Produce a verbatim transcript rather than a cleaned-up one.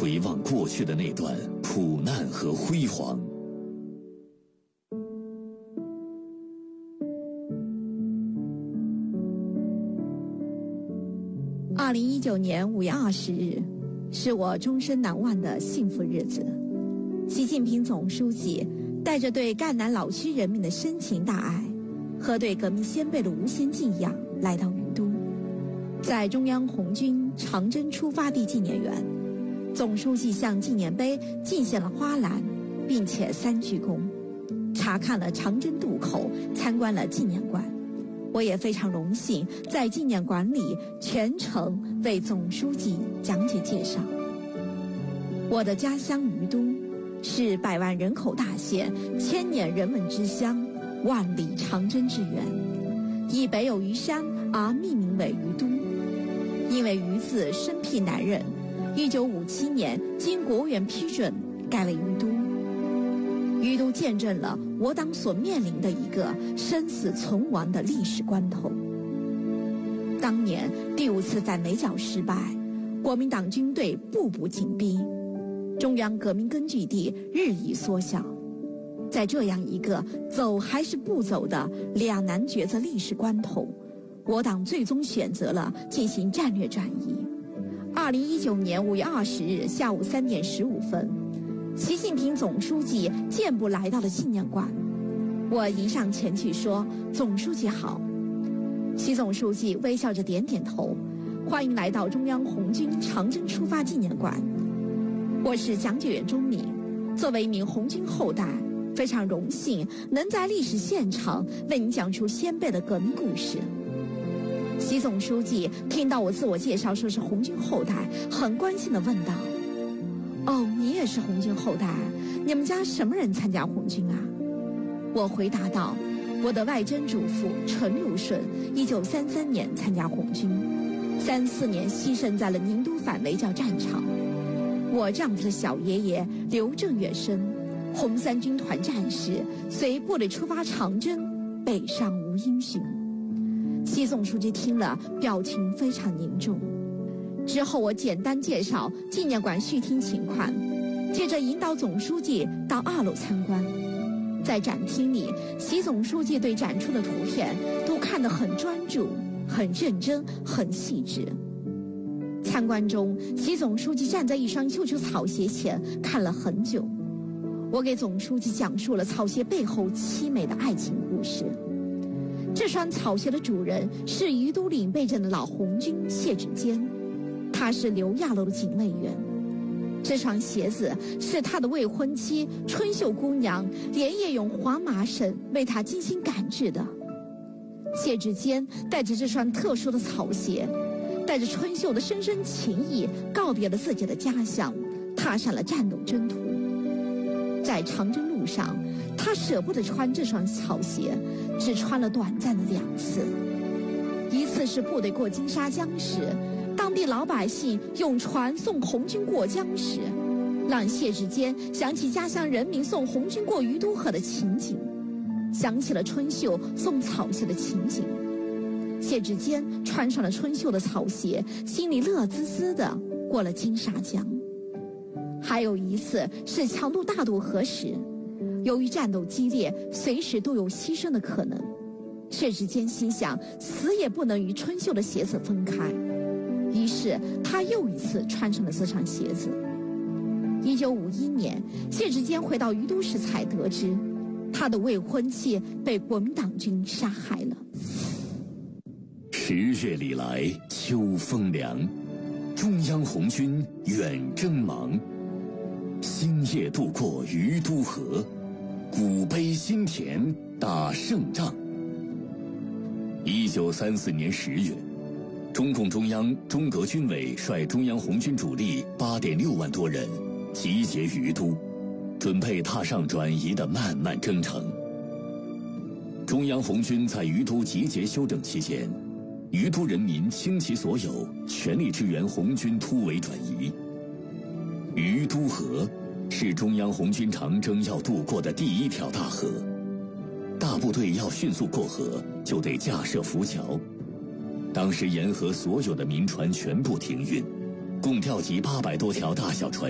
回望过去的那段苦难和辉煌。 二零一九年五月二十日，是我终身难忘的幸福日子。习近平总书记带着对赣南老区人民的深情大爱和对革命先辈的无限敬仰来到于都，在中央红军长征出发地纪念园，总书记向纪念碑敬献了花篮，并且三鞠躬，查看了长征渡口，参观了纪念馆。我也非常荣幸在纪念馆里全程为总书记讲解介绍。我的家乡于都是百万人口大县，千年人文之乡，万里长征之源，以北有于山而命名为于都。因为于字生僻难认，一九五七年经国务院批准改为于都。于都见证了我党所面临的一个生死存亡的历史关头。当年第五次在雷角失败，国民党军队步步紧逼，中央革命根据地日益缩小。在这样一个走还是不走的两难抉择历史关头，我党最终选择了进行战略转移。二零一九年五月二十日下午三点十五分，习近平总书记健步来到了纪念馆，我迎上前去说：“总书记好。”习总书记微笑着点点头，欢迎来到中央红军长征出发纪念馆。我是讲解员钟敏，作为一名红军后代，非常荣幸能在历史现场为您讲述先辈的革命故事。习总书记听到我自我介绍说是红军后代，很关心地问道：“哦，你也是红军后代？你们家什么人参加红军啊？”我回答道：“我的外曾祖父陈禄顺，一九三三年参加红军，三四年牺牲在了宁都反雷角战场。我丈夫的小爷爷刘正月生，红三军团战士，随部队出发长征，北上无音讯。”习总书记听了，表情非常凝重。之后我简单介绍纪念馆续听情况，接着引导总书记到二楼参观。在展厅里，习总书记对展出的图片都看得很专注、很认真、很细致。参观中，习总书记站在一双绣球草鞋前看了很久。我给总书记讲述了草鞋背后凄美的爱情故事。这双草鞋的主人是于都领备镇的老红军谢志坚，他是刘亚楼的警卫员。这双鞋子是他的未婚妻春秀姑娘连夜用黄麻绳为他精心赶制的。谢志坚带着这双特殊的草鞋，带着春秀的深深情谊，告别了自己的家乡，踏上了战斗征途。在长征路上，他舍不得穿这双草鞋，只穿了短暂的两次。一次是部队过金沙江时，当地老百姓用船送红军过江时，让谢志坚想起家乡人民送红军过于都河的情景，想起了春秀送草鞋的情景。谢志坚穿上了春秀的草鞋，心里乐滋滋的过了金沙江。还有一次是强渡大渡河时，由于战斗激烈，随时都有牺牲的可能。谢志坚心想，死也不能与春秀的鞋子分开，于是他又一次穿上了这双鞋子。一九五一年，谢志坚回到于都时才得知，他的未婚妻被国民党军杀害了。 十月里来秋风凉，中央红军远征忙。星夜渡过于都河，古碑新填打胜仗。一九三四年十月，中共中央、中革军委率中央红军主力八点六万多人集结于都，准备踏上转移的漫漫征程。中央红军在于都集结休整期间，于都人民倾其所有，全力支援红军突围转移。于都河是中央红军长征要渡过的第一条大河，大部队要迅速过河，就得架设浮桥。当时沿河所有的民船全部停运，共调集八百多条大小船